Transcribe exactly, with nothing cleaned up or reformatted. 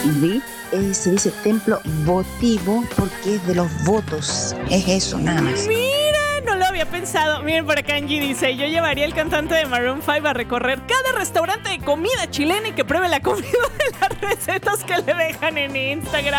¿sí? Eh, se dice templo votivo porque es de los votos. Es eso, nada más. Mira, no lo había pensado. Miren, por acá Angie dice: yo llevaría al cantante de Maroon cinco a recorrer cada restaurante de comida chilena y que pruebe la comida de las recetas que le dejan en Instagram.